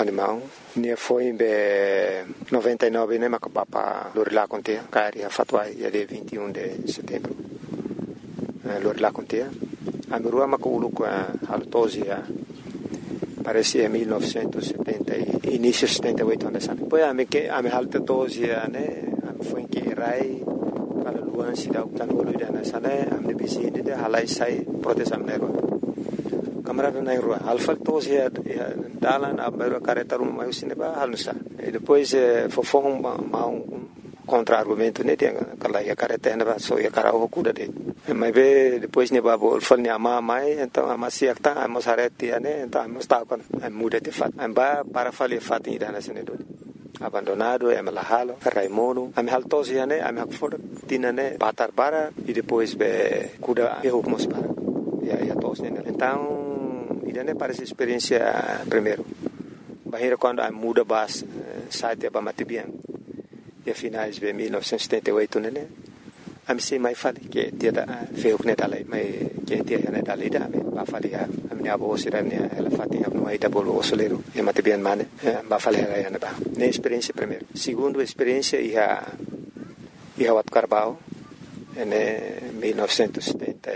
animal. Nia foi em 99, né, macapapa Lorila Contea, Caria Fatuai, dia 21 de setembro. Lorila Contea. A Mirua Macauluco, Altosi, parecia 1970, início de 78, onde sabe. Depois, a minha alta tosi, né, foi em que Rai, para Luan, se dá o cano, nessa, né, a minha vizinha, de Halai sai, proteção, né, camarada na rua, alfa tosi, dalan, a maior careta, uma cinema, halusa. E depois, foi um contra-argumento, né, tem aquela careta, né, só ia cara o cuda dele. Mas depois ne babo falni ama mai então ama siakta ama sareti né então ama está com muda de fato amba para fazer fato ainda nessa nedo abandonado é malahalo Raimono am haltosi né am hakfor tina né batar bara e depois be kuda erro mos para ya tos né então ainda né parece experiência primeiro bahira quando a muda bas site ba matibian e finais de 1978 né am se mai fale que dia da feu que dalai mai que dia né dalai da ba fale a minha avó se né ela fatinha no aí da bolo osoleiro e mate bem mane ba fale ela né ba ne experiência primeiro segundo experiência ia wat Carbao né 1970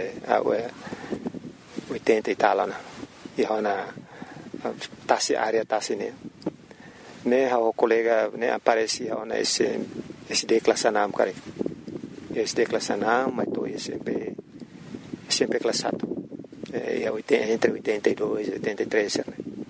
80 e tal na ia na tasi área tasi né o colega né aparecia na esse declaração nam cara esse declaração mas tô sempre classado entre 82 e 83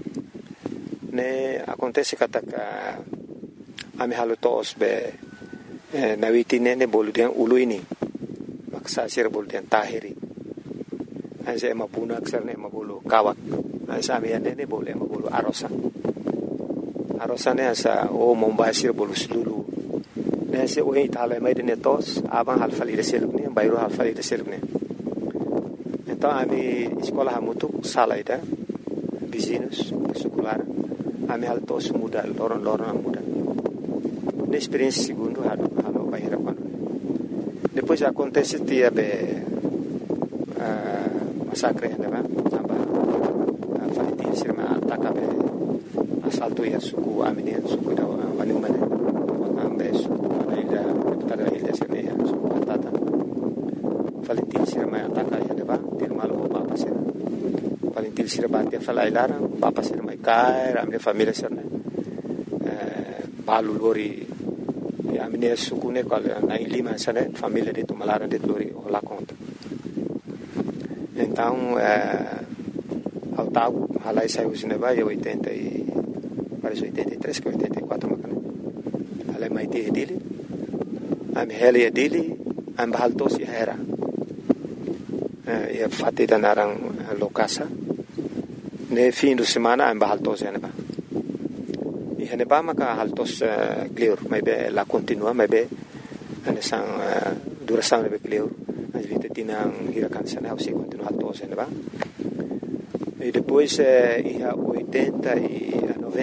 né acontece que a me halutos be na vitine ne boludian uluini maksa sir boludian tahiri ase mapuna aksarne mabulu kawak asa amiane ne bole mabulu arosa ne asa o mombasir bolu sulu nesse o Itália mais de netos avan halfali de selune bairro halfali de selune então a minha escola ha muito sala ida vizinhos escolar a minha altos muda loron muda na experiência segundo halo bairro quando depois acontece dia be massacre né ba falitin sirma ataka be assalto ya suku amine suku da wanumane ambeso tada ilha semeia batata Valentin sirma ataka ya deba dirmalo papa sir Valentin sirma dia falai lara papa sir mai kai ramne família sir né balu lori ya mine sukune kal na lima sane família de tumalara de lori la conta então ao tal halai saiu cinema e 80 e parece 83 que 84 macana halai mai te dele am heli dele am baltos era e fatti da narang lokasa ne fim de semana am baltos ene ba e ene ba maka haltos clear mai be la continua mai be ane sang duração be clear as vite tinang hirakan sana o se continua haltos ene ba e depois ia 80 e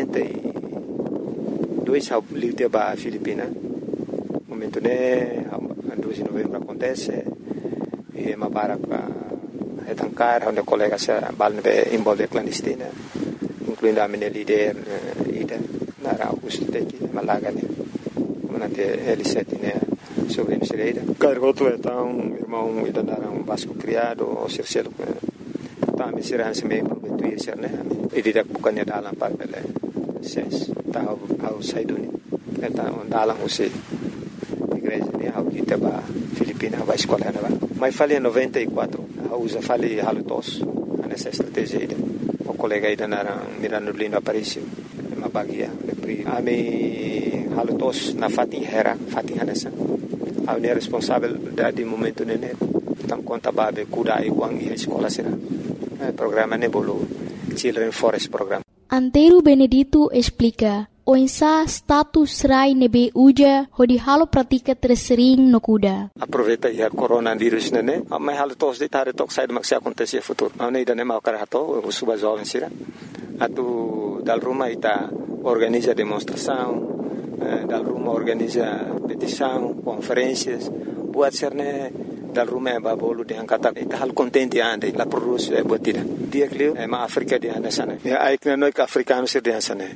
92 ao livre ba Filipina momento né 12 de novembro acontece e uma barca etancar onde colega se balne envolve clandestina incluindo a minha líder ida na Augusto teki malaga né como na L7 né sobre a Sereira cargoto então irmão ida na Vasco criado o Circelo tá me serance mesmo betuir ser né e ida bukannya dalam parpele ses tá ao saiduni então dalam você igreja né ao kita ba Filipina vai escola né mas falei 94 usa falei halutos nessa estratégia ida o colega ida na Mirano Lino apareceu uma bagia a me halutos na fatin hanessa a ne responsável da de momento né tam conta babe kuda e wang e escola será programa ne bolo Children Forest Program. Antero Benedito explica o insa status rai nebe uja hodi halo pratika tersering no kuda. Aproveita ya coronavírus né? Mas halo tos de tare tok sai maksi acontecer futuro. Não ida nem mau karato o suba jovem sira. Atu dal rumah ita organiza demonstração, dal rumah organiza petição, conferências, buat serne dal rumah babolo de angkata ita hal contente ande la produce buatida. Dia klio ma Afrika di sana. Ya aikna noi ka africano sir di sana.